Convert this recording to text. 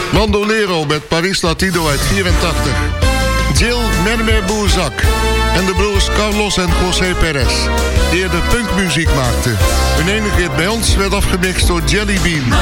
Bandolero met Paris Latino uit 84. Jill Mermer Bouzak en de broers Carlos en José Perez, die eerder punkmuziek maakten. Hun enige hit bij ons werd afgemixt door Jelly Bean.